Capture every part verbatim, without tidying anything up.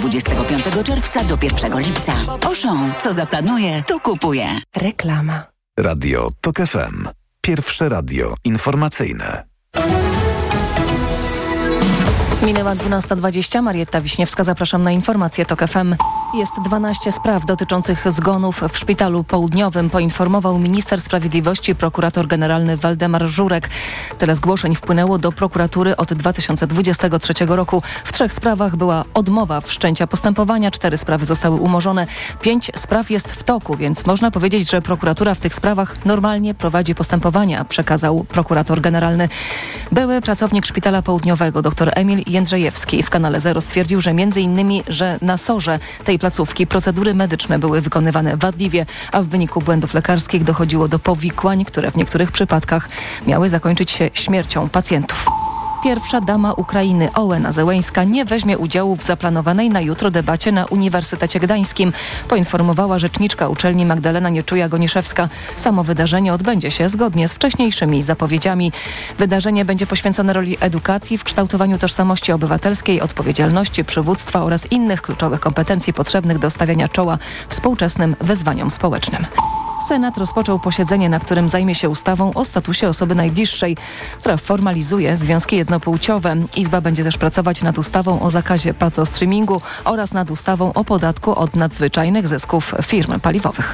dwudziestego piątego czerwca do pierwszego lipca. Auchan, co zaplanuje, to kupuje. Reklama. Radio TOK F M. Pierwsze radio informacyjne. Minęła dwunasta dwadzieścia. Marietta Wiśniewska, zapraszam na informacje TOK F M. Jest dwanaście spraw dotyczących zgonów w Szpitalu Południowym, poinformował minister sprawiedliwości prokurator generalny Waldemar Żurek. Tyle zgłoszeń wpłynęło do prokuratury od dwa tysiące dwudziestego trzeciego roku. W trzech sprawach była odmowa wszczęcia postępowania, cztery sprawy zostały umorzone, pięć spraw jest w toku, więc można powiedzieć, że prokuratura w tych sprawach normalnie prowadzi postępowania, przekazał prokurator generalny. Były pracownik Szpitala Południowego, dr Emil Jędrzejewski, w kanale Zero stwierdził, że między innymi, że na sorze tej placówki procedury medyczne były wykonywane wadliwie, a w wyniku błędów lekarskich dochodziło do powikłań, które w niektórych przypadkach miały zakończyć się śmiercią pacjentów. Pierwsza dama Ukrainy Ołena Zełeńska nie weźmie udziału w zaplanowanej na jutro debacie na Uniwersytecie Gdańskim, poinformowała rzeczniczka uczelni Magdalena Nieczuja-Goniszewska. Samo wydarzenie odbędzie się zgodnie z wcześniejszymi zapowiedziami. Wydarzenie będzie poświęcone roli edukacji w kształtowaniu tożsamości obywatelskiej, odpowiedzialności, przywództwa oraz innych kluczowych kompetencji potrzebnych do stawiania czoła współczesnym wyzwaniom społecznym. Senat rozpoczął posiedzenie, na którym zajmie się ustawą o statusie osoby najbliższej, która formalizuje związki jednopłciowe. Izba będzie też pracować nad ustawą o zakazie pazostreamingu oraz nad ustawą o podatku od nadzwyczajnych zysków firm paliwowych.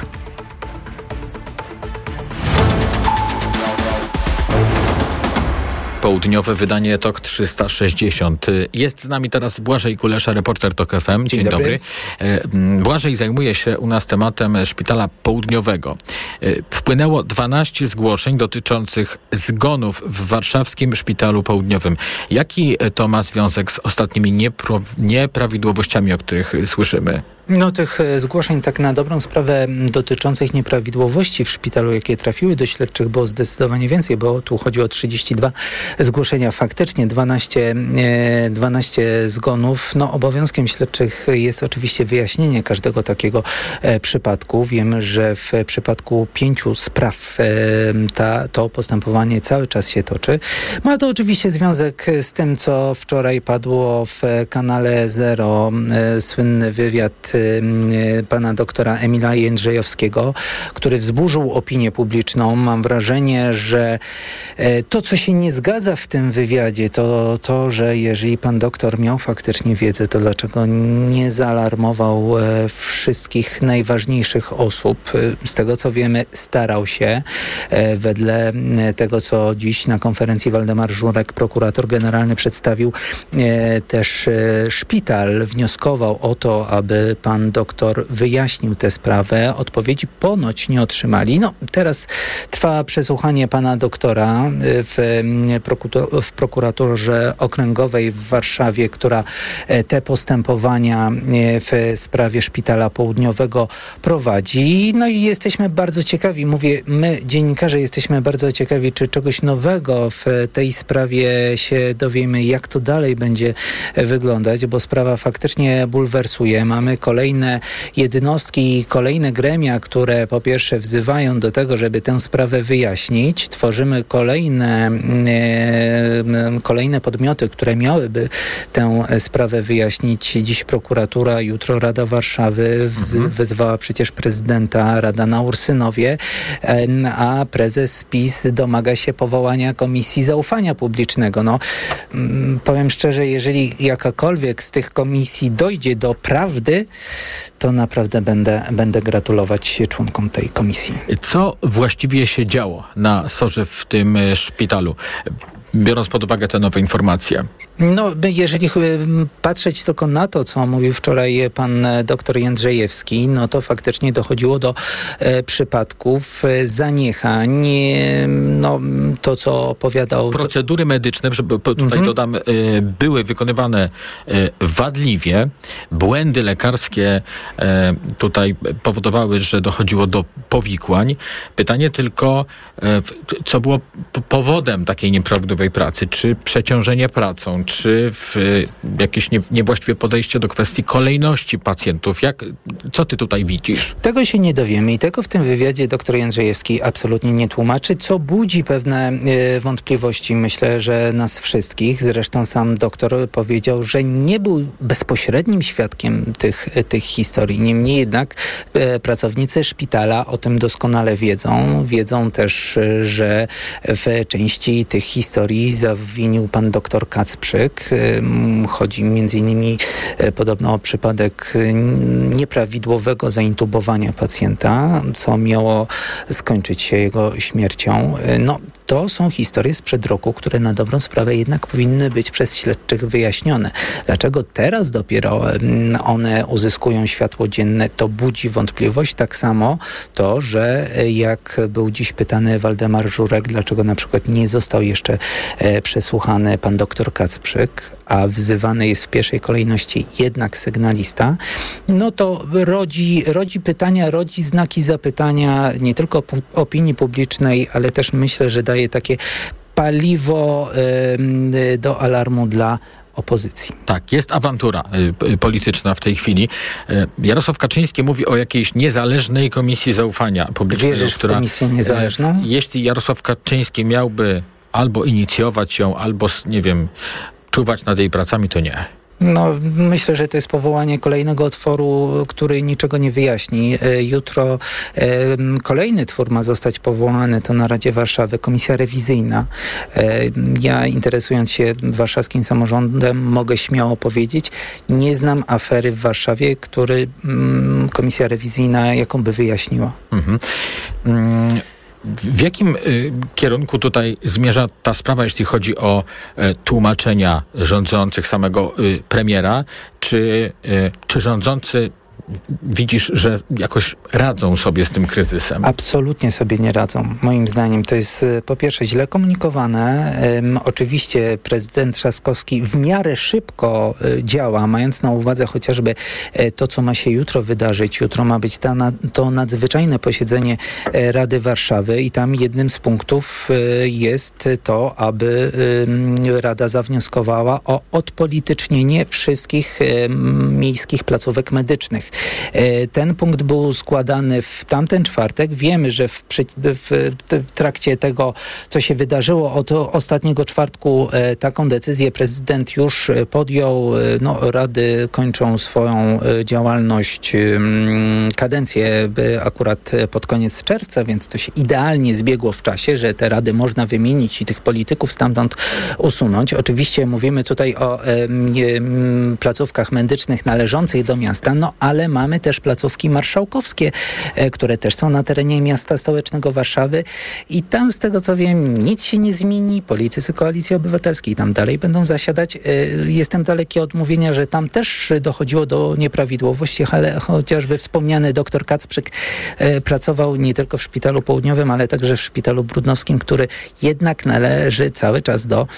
Południowe wydanie TOK trzysta sześćdziesiąt. Jest z nami teraz Błażej Kulesza, reporter TOK F M. Dzień, Dzień dobry. dobry. Błażej zajmuje się u nas tematem Szpitala Południowego. Wpłynęło dwanaście zgłoszeń dotyczących zgonów w warszawskim Szpitalu Południowym. Jaki to ma związek z ostatnimi niepro- nieprawidłowościami, o których słyszymy? No tych zgłoszeń tak na dobrą sprawę dotyczących nieprawidłowości w szpitalu, jakie trafiły do śledczych, było zdecydowanie więcej, bo tu chodzi o trzydzieści dwa zgłoszenia. Faktycznie dwanaście, dwanaście zgonów. No obowiązkiem śledczych jest oczywiście wyjaśnienie każdego takiego e, przypadku. Wiemy, że w przypadku pięciu spraw e, ta, to postępowanie cały czas się toczy. Ma to oczywiście związek z tym, co wczoraj padło w kanale Zero, e, słynny wywiad pana doktora Emila Jędrzejowskiego, który wzburzył opinię publiczną. Mam wrażenie, że to, co się nie zgadza w tym wywiadzie, to to, że jeżeli pan doktor miał faktycznie wiedzę, to dlaczego nie zaalarmował wszystkich najważniejszych osób? Z tego, co wiemy, starał się. Wedle tego, co dziś na konferencji Waldemar Żurek, prokurator generalny, przedstawił, też szpital wnioskował o to, aby pan doktor wyjaśnił tę sprawę. Odpowiedzi ponoć nie otrzymali. No, teraz trwa przesłuchanie pana doktora w, prokutor- w prokuraturze okręgowej w Warszawie, która te postępowania w sprawie Szpitala Południowego prowadzi. No i jesteśmy bardzo ciekawi, mówię, my dziennikarze jesteśmy bardzo ciekawi, czy czegoś nowego w tej sprawie się dowiemy, jak to dalej będzie wyglądać, bo sprawa faktycznie bulwersuje. Mamy kolejne jednostki i kolejne gremia, które po pierwsze wzywają do tego, żeby tę sprawę wyjaśnić. Tworzymy kolejne, e, kolejne podmioty, które miałyby tę sprawę wyjaśnić. Dziś prokuratura, jutro Rada Warszawy wz- mhm. wezwała przecież prezydenta, Rada na Ursynowie, e, a prezes PiS domaga się powołania Komisji Zaufania Publicznego. No, m, powiem szczerze, jeżeli jakakolwiek z tych komisji dojdzie do prawdy, to naprawdę będę, będę gratulować członkom tej komisji. Co właściwie się działo na sorze w tym szpitalu, biorąc pod uwagę te nowe informacje? No, jeżeli patrzeć tylko na to, co mówił wczoraj pan doktor Jędrzejewski, no to faktycznie dochodziło do e, przypadków e, zaniechań. E, no, to, co opowiadał... Procedury medyczne, żeby tutaj mhm. dodam, e, były wykonywane e, wadliwie. Błędy lekarskie e, tutaj powodowały, że dochodziło do powikłań. Pytanie tylko, e, co było p- powodem takiej nieprawidłowej pracy? Czy przeciążenie pracą? Czy w jakieś nie, niewłaściwe podejście do kwestii kolejności pacjentów? Jak, co ty tutaj widzisz? Tego się nie dowiemy i tego w tym wywiadzie dr Jędrzejewski absolutnie nie tłumaczy, co budzi pewne e, wątpliwości, myślę, że nas wszystkich. Zresztą sam doktor powiedział, że nie był bezpośrednim świadkiem świadkiem tych, tych historii. Niemniej jednak e, pracownicy szpitala o tym doskonale wiedzą. Wiedzą też, że w części tych historii zawinił pan doktor Kacprzyk. E, chodzi między innymi e, podobno o przypadek nieprawidłowego zaintubowania pacjenta, co miało skończyć się jego śmiercią. E, no, to są historie sprzed roku, które na dobrą sprawę jednak powinny być przez śledczych wyjaśnione. Dlaczego teraz dopiero one uzyskują światło dzienne, to budzi wątpliwość. Tak samo to, że jak był dziś pytany Waldemar Żurek, dlaczego na przykład nie został jeszcze e, przesłuchany pan doktor Kacprzyk, a wzywany jest w pierwszej kolejności jednak sygnalista, no to rodzi, rodzi pytania, rodzi znaki zapytania nie tylko pu- opinii publicznej, ale też myślę, że daje takie paliwo y, do alarmu dla opozycji. Tak, jest awantura y, polityczna w tej chwili. Y, Jarosław Kaczyński mówi o jakiejś niezależnej komisji zaufania publicznego. Wierzysz która, w komisję niezależną? Y, jeśli Jarosław Kaczyński miałby albo inicjować ją, albo, nie wiem, czuwać nad jej pracami, to nie. No, myślę, że to jest powołanie kolejnego otworu, który niczego nie wyjaśni. Jutro e, kolejny twór ma zostać powołany, to na Radzie Warszawy, komisja rewizyjna. E, ja, interesując się warszawskim samorządem, mogę śmiało powiedzieć, nie znam afery w Warszawie, który mm, komisja rewizyjna jaką by wyjaśniła. Mhm. Mm. W jakim y, kierunku tutaj zmierza ta sprawa, jeśli chodzi o y, tłumaczenia rządzących, samego y, premiera? Czy, y, czy rządzący widzisz, że jakoś radzą sobie z tym kryzysem? Absolutnie sobie nie radzą. Moim zdaniem to jest po pierwsze źle komunikowane. Um, oczywiście prezydent Trzaskowski w miarę szybko y, działa, mając na uwadze chociażby y, to, co ma się jutro wydarzyć. Jutro ma być ta, na, to nadzwyczajne posiedzenie y, Rady Warszawy i tam jednym z punktów y, jest to, aby y, Rada zawnioskowała o odpolitycznienie wszystkich y, miejskich placówek medycznych. Ten punkt był składany w tamten czwartek. Wiemy, że w, w trakcie tego, co się wydarzyło od ostatniego czwartku, taką decyzję prezydent już podjął. No, rady kończą swoją działalność, kadencję akurat pod koniec czerwca, więc to się idealnie zbiegło w czasie, że te rady można wymienić i tych polityków stamtąd usunąć. Oczywiście mówimy tutaj o placówkach medycznych należących do miasta, no ale mamy też placówki marszałkowskie, e, które też są na terenie miasta stołecznego Warszawy i tam z tego co wiem nic się nie zmieni. Politycy Koalicji Obywatelskiej tam dalej będą zasiadać. E, jestem daleki od mówienia, że tam też dochodziło do nieprawidłowości, ale chociażby wspomniany doktor Kacprzyk e, pracował nie tylko w Szpitalu Południowym, ale także w Szpitalu Brudnowskim, który jednak należy cały czas do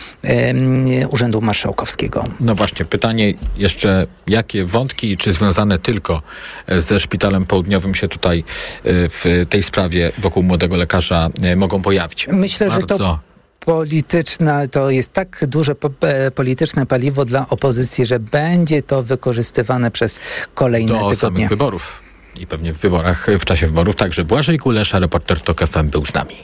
e, Urzędu Marszałkowskiego. No właśnie, pytanie jeszcze, jakie wątki, czy związane tylko ze Szpitalem Południowym się tutaj w tej sprawie wokół młodego lekarza mogą pojawić? Myślę, Bardzo. że to polityczna, to jest tak duże po, e, polityczne paliwo dla opozycji, że będzie to wykorzystywane przez kolejne do tygodnie. Do samych wyborów i pewnie w wyborach, w czasie wyborów. Także Błażej Kulesza, reporter TOK F M był z nami.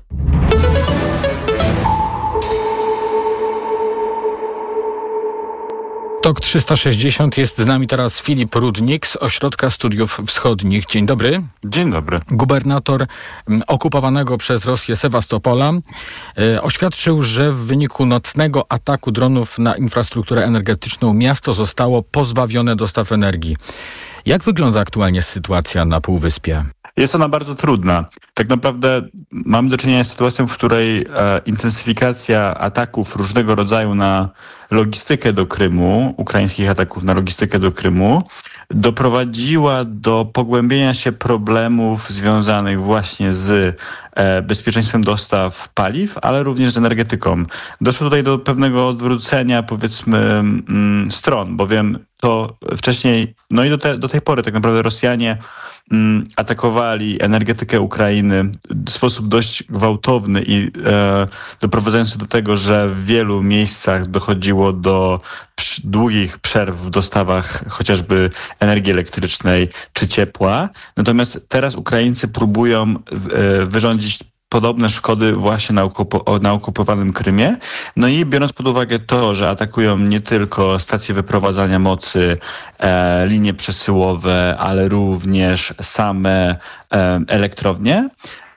TOK trzysta sześćdziesiąt, jest z nami teraz Filip Rudnik z Ośrodka Studiów Wschodnich. Dzień dobry. Dzień dobry. Gubernator okupowanego przez Rosję Sewastopola e, oświadczył, że w wyniku nocnego ataku dronów na infrastrukturę energetyczną miasto zostało pozbawione dostaw energii. Jak wygląda aktualnie sytuacja na Półwyspie? Jest ona bardzo trudna. Tak naprawdę mamy do czynienia z sytuacją, w której e, intensyfikacja ataków różnego rodzaju na logistykę do Krymu, ukraińskich ataków na logistykę do Krymu, doprowadziła do pogłębienia się problemów związanych właśnie z e, bezpieczeństwem dostaw paliw, ale również z energetyką. Doszło tutaj do pewnego odwrócenia, powiedzmy, mm, stron, bowiem to wcześniej, no i do, te, do tej pory tak naprawdę Rosjanie mm, atakowali energetykę Ukrainy w sposób dość gwałtowny i e, doprowadzający do tego, że w wielu miejscach dochodziło do przy, długich przerw w dostawach chociażby energii elektrycznej czy ciepła. Natomiast teraz Ukraińcy próbują e, wyrządzić podobne szkody właśnie na, okupo- na okupowanym Krymie. No i biorąc pod uwagę to, że atakują nie tylko stacje wyprowadzania mocy, e, linie przesyłowe, ale również same e, elektrownie,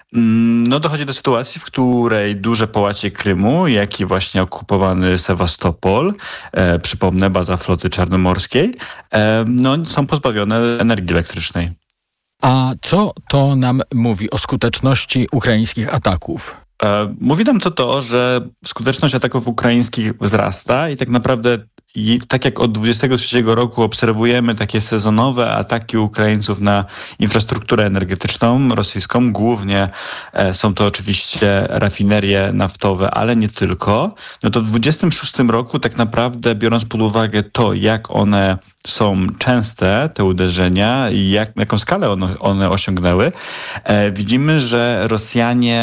no dochodzi do sytuacji, w której duże połacie Krymu, jak i właśnie okupowany Sewastopol, e, przypomnę, baza floty czarnomorskiej, e, no są pozbawione energii elektrycznej. A co to nam mówi o skuteczności ukraińskich ataków? E, mówi nam to to, że skuteczność ataków ukraińskich wzrasta i tak naprawdę i tak jak od dwudziestego trzeciego roku obserwujemy takie sezonowe ataki Ukraińców na infrastrukturę energetyczną rosyjską, głównie e, są to oczywiście rafinerie naftowe, ale nie tylko, no to w dwudziestym szóstym roku tak naprawdę, biorąc pod uwagę to, jak one są częste, te uderzenia i jak, jaką skalę one, one osiągnęły, e, widzimy, że Rosjanie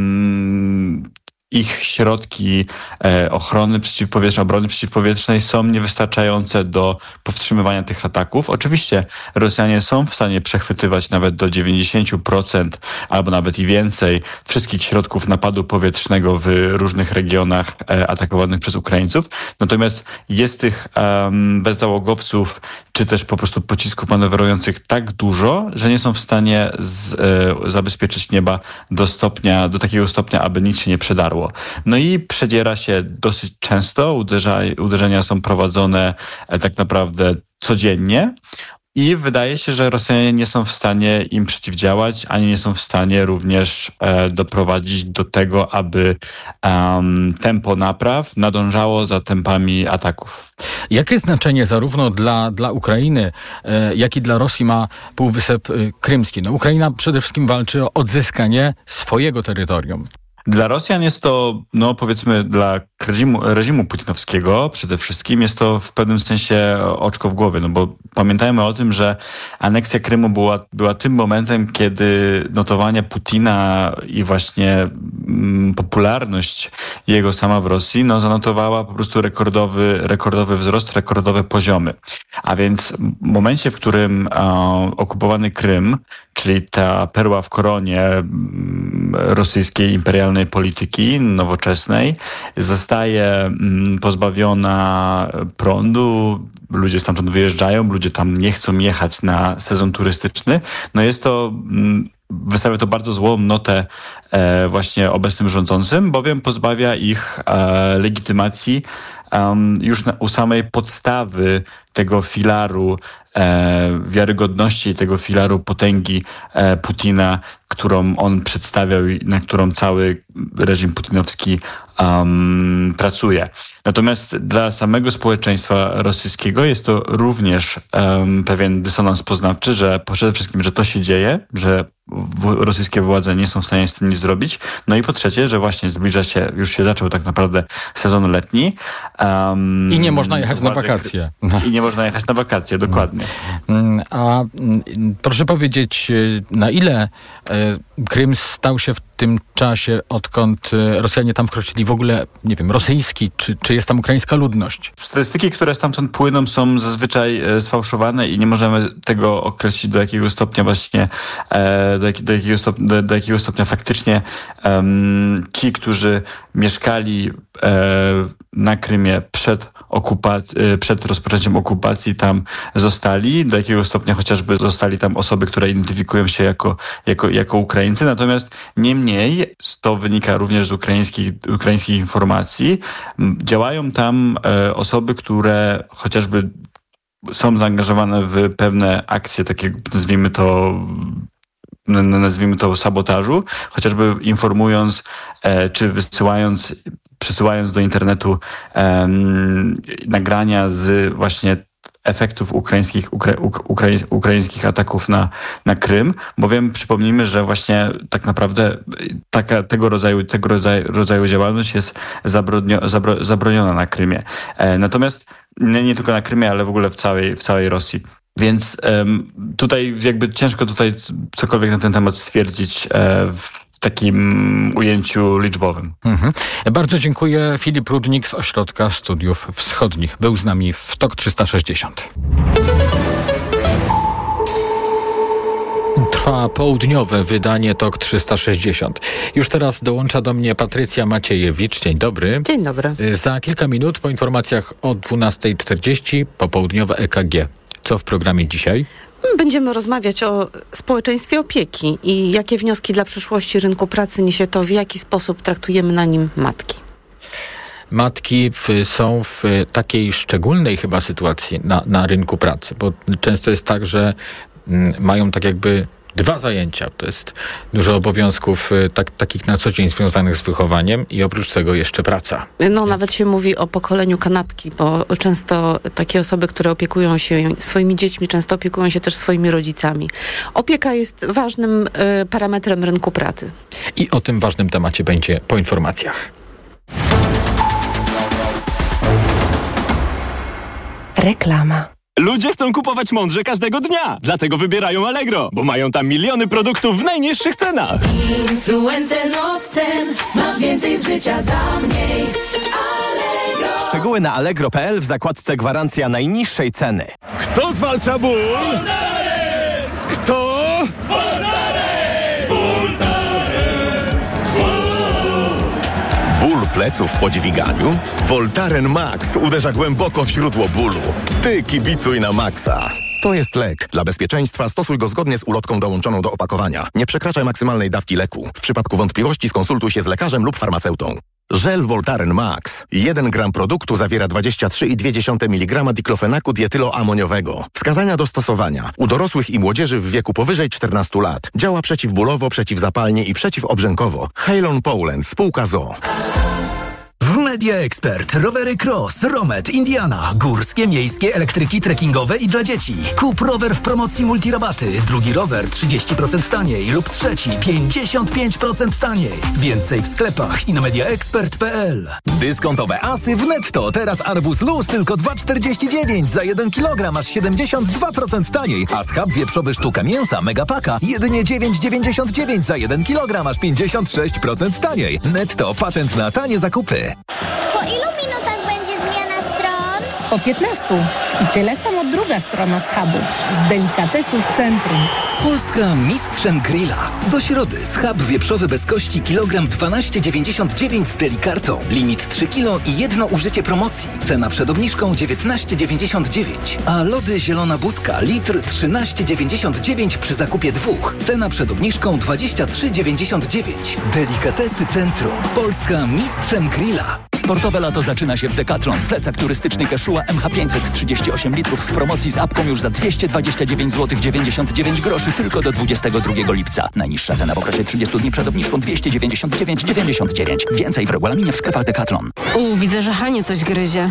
mm, ich środki e, ochrony przeciwpowietrznej, obrony przeciwpowietrznej są niewystarczające do powstrzymywania tych ataków. Oczywiście Rosjanie są w stanie przechwytywać nawet do dziewięćdziesiąt procent albo nawet i więcej wszystkich środków napadu powietrznego w różnych regionach e, atakowanych przez Ukraińców. Natomiast jest tych um, bezzałogowców czy też po prostu pocisków manewrujących tak dużo, że nie są w stanie z, e, zabezpieczyć nieba do stopnia, do takiego stopnia, aby nic się nie przedarło. No i przedziera się dosyć często, uderza, uderzenia są prowadzone e, tak naprawdę codziennie i wydaje się, że Rosjanie nie są w stanie im przeciwdziałać, ani nie są w stanie również e, doprowadzić do tego, aby um, tempo napraw nadążało za tempami ataków. Jakie znaczenie zarówno dla, dla Ukrainy, e, jak i dla Rosji ma Półwysep e, Krymski? No, Ukraina przede wszystkim walczy o odzyskanie swojego terytorium. Dla Rosjan jest to, no powiedzmy, dla reżimu, reżimu putinowskiego przede wszystkim jest to w pewnym sensie oczko w głowie, no bo pamiętajmy o tym, że aneksja Krymu była, była tym momentem, kiedy notowania Putina i właśnie mm, popularność jego sama w Rosji, no zanotowała po prostu rekordowy, rekordowy wzrost, rekordowe poziomy. A więc w momencie, w którym e, okupowany Krym, czyli ta perła w koronie rosyjskiej imperialnej polityki nowoczesnej, zostaje pozbawiona prądu, ludzie stamtąd wyjeżdżają, ludzie tam nie chcą jechać na sezon turystyczny. No jest to, wystawia to bardzo złą notę e, właśnie obecnym rządzącym, bowiem pozbawia ich e, legitymacji um, już na, u samej podstawy tego filaru e, wiarygodności, tego filaru potęgi e, Putina, którą on przedstawiał i na którą cały reżim putinowski um, pracuje. Natomiast dla samego społeczeństwa rosyjskiego jest to również um, pewien dysonans poznawczy, że przede wszystkim, że to się dzieje, że w, rosyjskie władze nie są w stanie z tym nic zrobić. No i po trzecie, że właśnie zbliża się, już się zaczął tak naprawdę sezon letni. Um, I nie można jechać na wakacje. I nie można jechać na wakacje, dokładnie. A proszę powiedzieć, na ile Krym stał się w tym czasie, odkąd Rosjanie tam wkroczyli, w ogóle, nie wiem, rosyjski, czy, czy jest tam ukraińska ludność? Statystyki, które stamtąd płyną, są zazwyczaj sfałszowane i nie możemy tego określić, do jakiego stopnia właśnie, do, jak, do, jakiego, stopnia, do, do jakiego stopnia faktycznie um, ci, którzy mieszkali e, na Krymie przed okupac- przed rozpoczęciem okupacji tam zostali, do jakiego stopnia chociażby zostali tam osoby, które identyfikują się jako, jako, jako Ukraińcy. Natomiast niemniej, to wynika również z ukraińskich, ukraińskich informacji, działają tam e, osoby, które chociażby są zaangażowane w pewne akcje, takie nazwijmy to nazwijmy to sabotażu, chociażby informując e, czy wysyłając przesyłając do internetu um, nagrania z właśnie efektów ukraińskich, ukra, ukra, ukraińskich ataków na, na Krym, bowiem przypomnijmy, że właśnie tak naprawdę taka, tego rodzaju, tego rodzaju, rodzaju działalność jest zabronio, zabro, zabroniona na Krymie. E, natomiast nie, nie tylko na Krymie, ale w ogóle w całej, w całej Rosji. Więc um, tutaj jakby ciężko tutaj cokolwiek na ten temat stwierdzić e, w takim ujęciu liczbowym. Mhm. Bardzo dziękuję. Filip Rudnik z Ośrodka Studiów Wschodnich był z nami w Tok trzysta sześćdziesiąt. Trwa południowe wydanie T O K trzysta sześćdziesiąt. Już teraz dołącza do mnie Patrycja Maciejewicz. Dzień dobry. Dzień dobry. Za kilka minut po informacjach o dwunasta czterdzieści popołudniowe E K G. Co w programie dzisiaj? Będziemy rozmawiać o społeczeństwie opieki i jakie wnioski dla przyszłości rynku pracy niesie to, w jaki sposób traktujemy na nim matki. Matki w, są w takiej szczególnej chyba sytuacji na, na rynku pracy, bo często jest tak, że mm, mają tak jakby dwa zajęcia. To jest dużo obowiązków tak, takich na co dzień związanych z wychowaniem i oprócz tego jeszcze praca. No Więc... nawet się mówi o pokoleniu kanapki, bo często takie osoby, które opiekują się swoimi dziećmi, często opiekują się też swoimi rodzicami. Opieka jest ważnym y, parametrem rynku pracy. I o tym ważnym temacie będzie po informacjach. Reklama. Ludzie chcą kupować mądrze każdego dnia, dlatego wybierają Allegro, bo mają tam miliony produktów w najniższych cenach. Influencer od cen, masz więcej z życia za mniej. Allegro. Szczegóły na allegro kropka p l w zakładce gwarancja najniższej ceny. Kto zwalcza ból? Voltaren! Kto? Voltaren! Voltaren! Ból pleców po dźwiganiu? Voltaren Max uderza głęboko w źródło bólu. Ty kibicuj na maksa. To jest lek. Dla bezpieczeństwa stosuj go zgodnie z ulotką dołączoną do opakowania. Nie przekraczaj maksymalnej dawki leku. W przypadku wątpliwości skonsultuj się z lekarzem lub farmaceutą. Żel Voltaren Max. jeden gram produktu zawiera dwadzieścia trzy i dwie dziesiąte miligrama diklofenaku dietyloamoniowego. Wskazania do stosowania. U dorosłych i młodzieży w wieku powyżej czternastu lat. Działa przeciwbólowo, przeciwzapalnie i przeciwobrzękowo. Halon Poland. Spółka z o o. W Media Expert rowery Cross, Romet, Indiana, górskie, miejskie, elektryki, trekkingowe i dla dzieci. Kup rower w promocji multirabaty, drugi rower trzydzieści procent taniej lub trzeci pięćdziesiąt pięć procent taniej. Więcej w sklepach i na mediaexpert kropka p l. Dyskontowe asy w Netto. Teraz arbuz luz tylko dwa czterdzieści dziewięć za jeden kilogram, aż siedemdziesiąt dwa procent taniej. A schab wieprzowy sztuka mięsa Megapaka jedynie dziewięć dziewięćdziesiąt dziewięć za jeden kilogram, aż pięćdziesiąt sześć procent taniej. Netto, patent na tanie zakupy. Po ilu minutach będzie zmiana stron? Po piętnastu. I tyle samo druga strona schabu. Z delikatesów centrum. Polska mistrzem grilla. Do środy schab wieprzowy bez kości kilogram dwanaście dziewięćdziesiąt dziewięć z delikartą. Limit trzy kilo i jedno użycie promocji. Cena przed obniżką dziewiętnaście dziewięćdziesiąt dziewięć. A lody zielona budka litr trzynaście dziewięćdziesiąt dziewięć przy zakupie dwóch. Cena przed obniżką dwadzieścia trzy dziewięćdziesiąt dziewięć. Delikatesy centrum. Polska mistrzem grilla. Sportowe lato zaczyna się w Decathlon. Plecak turystyczny Quechua M H pięćset trzydzieści osiem litrów w promocji z apką już za dwieście dwadzieścia dziewięć złotych dziewięćdziesiąt dziewięć groszy tylko do dwudziestego drugiego lipca. Najniższa cena w okresie trzydziestu dni przed obniżką dwieście dziewięćdziesiąt dziewięć dziewięćdziesiąt dziewięć. Więcej w regulaminie w sklepach Decathlon. U, widzę, że Hanie coś gryzie.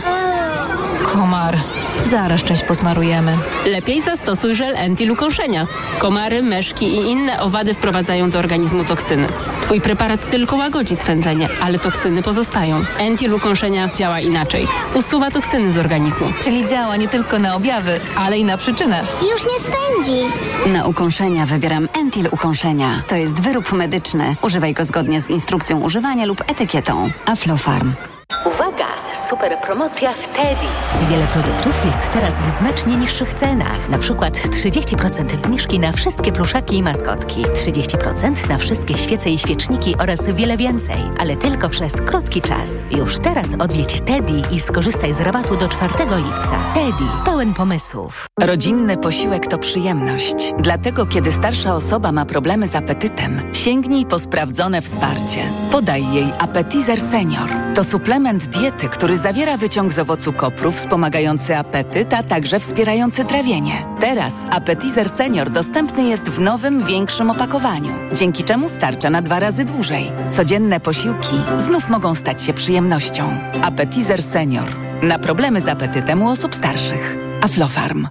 Komar. Zaraz część posmarujemy. Lepiej zastosuj żel Entil ukąszenia. Komary, myszki i inne owady wprowadzają do organizmu toksyny. Twój preparat tylko łagodzi swędzenie, ale toksyny pozostają. Entil ukąszenia działa inaczej. Usuwa toksyny z organizmu. Czyli działa nie tylko na objawy, ale i na przyczynę. Już nie swędzi. Na ukąszenia wybieram Entil ukąszenia. To jest wyrób medyczny. Używaj go zgodnie z instrukcją używania lub etykietą. Aflofarm. Uwaga! Super promocja w Teddy. Wiele produktów jest teraz w znacznie niższych cenach. Na przykład trzydzieści procent zniżki na wszystkie pluszaki i maskotki. trzydzieści procent na wszystkie świece i świeczniki oraz wiele więcej. Ale tylko przez krótki czas. Już teraz odwiedź Teddy i skorzystaj z rabatu do czwartego lipca. Teddy. Pełen pomysłów. Rodzinny posiłek to przyjemność. Dlatego, kiedy starsza osoba ma problemy z apetytem, sięgnij po sprawdzone wsparcie. Podaj jej Appetizer Senior. To suplement diety, który zawiera wyciąg z owocu kopru wspomagający apetyt, a także wspierający trawienie. Teraz Appetizer Senior dostępny jest w nowym, większym opakowaniu, dzięki czemu starcza na dwa razy dłużej. Codzienne posiłki znów mogą stać się przyjemnością. Appetizer Senior. Na problemy z apetytem u osób starszych. Aflofarm.